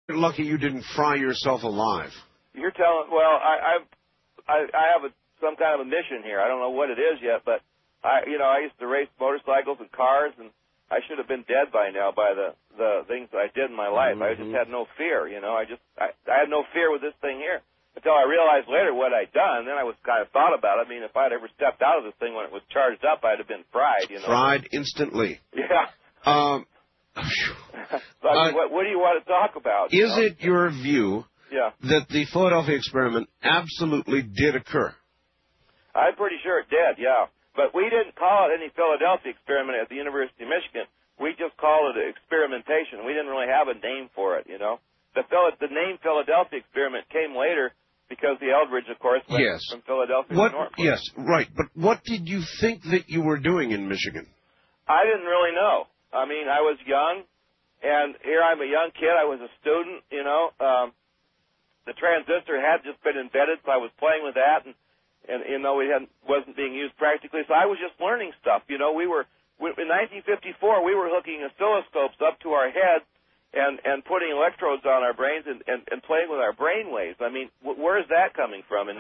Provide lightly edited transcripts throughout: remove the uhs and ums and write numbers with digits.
You're lucky you didn't fry yourself alive. You're telling. Well, I have some kind of a mission here. I don't know what it is yet, but I used to race motorcycles and cars, and I should have been dead by now by the things that I did in my life. I just had no fear. I had no fear with this thing here until I realized later what I'd done. Then I was kind of thought about it. I mean, if I'd ever stepped out of this thing when it was charged up, I'd have been fried. Fried instantly. Yeah. What do you want to talk about? Is it your view that the Philadelphia experiment absolutely did occur? I'm pretty sure it did, yeah. But we didn't call it any Philadelphia experiment at the University of Michigan. We just called it experimentation. We didn't really have a name for it, The name Philadelphia experiment came later because the Eldridge, of course, went from Philadelphia to Norfolk. Yes, right. But what did you think that you were doing in Michigan? I didn't really know. I mean, I was young, and here I'm a young kid. I was a student, The transistor had just been invented, so I was playing with that, and wasn't being used practically. So I was just learning stuff. In 1954, we were hooking oscilloscopes up to our heads and putting electrodes on our brains and playing with our brain waves. I mean, where is that coming from? In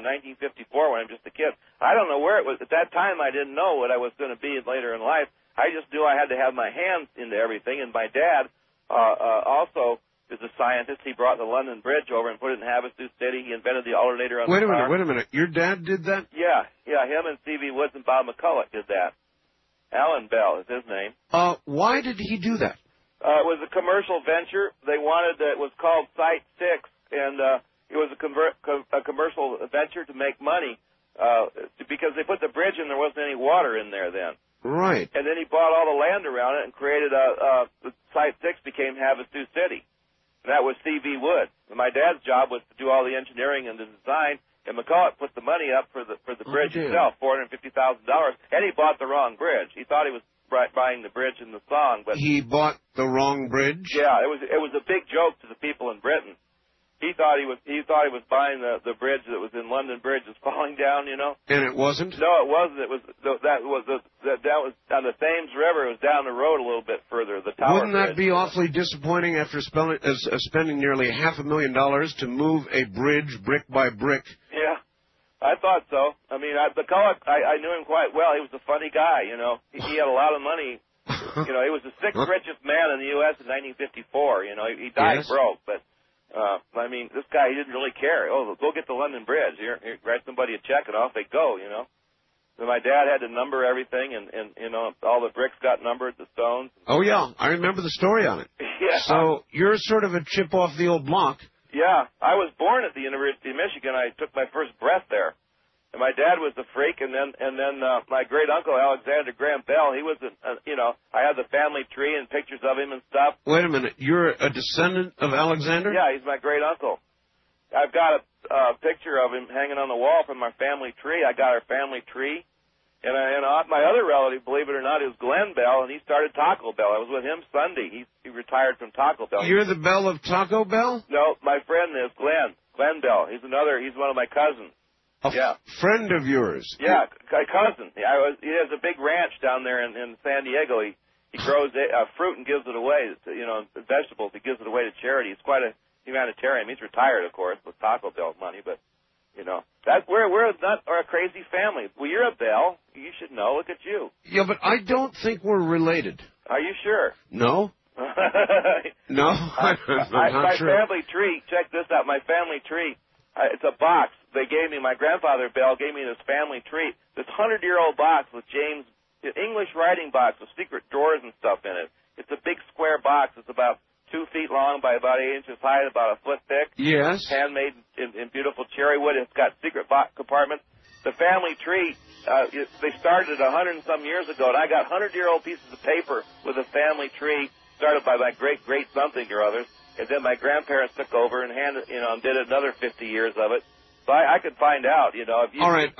1954, when I'm just a kid, I don't know where it was. At that time, I didn't know what I was going to be later in life. I just knew I had to have my hands into everything. And my dad also is a scientist. He brought the London Bridge over and put it in Havasu City. He invented the alternator on the car. Wait a minute. Your dad did that? Yeah. Him and C.V. Woods and Bob McCulloch did that. Alan Bell is his name. Why did he do that? It was a commercial venture. They wanted it was called Site 6, and it was a commercial venture to make money because they put the bridge in. There wasn't any water in there then. Right. And then he bought all the land around it and created the Site 6 became Havasu City. And that was C.V. Woods. And my dad's job was to do all the engineering and the design, and McCulloch put the money up for the bridge itself, $450,000, and he bought the wrong bridge. He thought he was buying the bridge in the song, but he bought the wrong bridge. Yeah, it was a big joke to the people in Britain. He thought he was buying the bridge that was in London Bridge is falling down, And it wasn't? No, it wasn't. It was that was on the Thames River. It was down the road a little bit further. The Tower Wouldn't that Bridge. be awfully disappointing after spending nearly $500,000 to move a bridge brick by brick? Yeah, I thought so. I mean, McCulloch, I knew him quite well. He was a funny guy, He had a lot of money. He was the sixth richest man in the U.S. in 1954. He died broke, but. I mean, this guy, he didn't really care. Oh, go get the London Bridge. Here, write somebody a check, and off they go, So my dad had to number everything, and all the bricks got numbered, the stones. Oh, yeah. I remember the story on it. Yeah. So you're sort of a chip off the old block. Yeah. I was born at the University of Michigan. I took my first breath there. And my dad was a freak, and then my great uncle Alexander Graham Bell. He was, I had the family tree and pictures of him and stuff. Wait a minute, you're a descendant of Alexander? Yeah, he's my great uncle. I've got a picture of him hanging on the wall from our family tree. I got our family tree, and my other relative, believe it or not, is Glenn Bell, and he started Taco Bell. I was with him Sunday. He retired from Taco Bell. You're the Bell of Taco Bell? No, my friend is Glenn Bell. He's one of my cousins. A friend of yours? Yeah, a cousin. He has a big ranch down there in San Diego. He grows fruit and gives it away, vegetables. He gives it away to charity. He's quite a humanitarian. He's retired, of course, with Taco Bell money, but, we're not a crazy family. Well, you're a Bell. You should know. Look at you. Yeah, but I don't think we're related. Are you sure? No. No? My family tree, check this out, my family tree, it's a box. They gave me, my grandfather Bell gave me this family tree, this 100-year-old box with James, English writing box with secret drawers and stuff in it. It's a big square box. It's about 2 feet long by about 8 inches high, about a foot thick. Yes. Handmade in beautiful cherry wood. It's got secret compartments. The family tree, they started 100 and some years ago, and I got 100-year-old pieces of paper with a family tree started by my great something or others. And then my grandparents took over and did another 50 years of it. So I could find out, All right.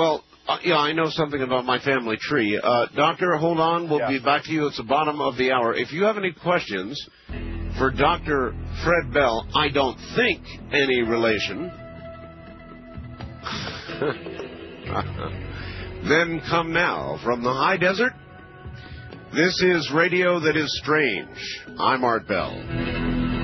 I know something about my family tree. Doctor, hold on. We'll be back to you at the bottom of the hour. If you have any questions for Dr. Fred Bell, I don't think any relation, then come now from the high desert. This is Radio That Is Strange. I'm Art Bell.